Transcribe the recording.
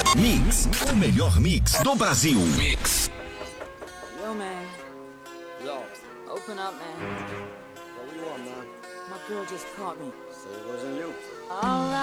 Mix, o melhor mix do Brasil. Mix. Yo, man. Yo, Open up, man. what do you want, man? My girl just caught me. Say it wasn't you. All right.